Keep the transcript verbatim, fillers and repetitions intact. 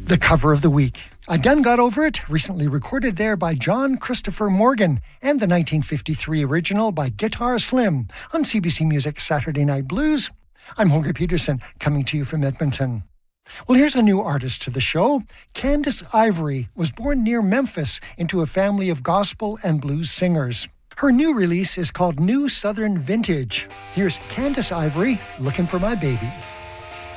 The cover of the week. I Done Got Over It, recently recorded there by John Christopher Morgan, and the nineteen fifty-three original by Guitar Slim on C B C Music Saturday Night Blues. I'm Holger Peterson, coming to you from Edmonton. Well, here's a new artist to the show. Candace Ivory was born near Memphis into a family of gospel and blues singers. Her new release is called New Southern Vintage. Here's Candace Ivory, Looking for My Baby.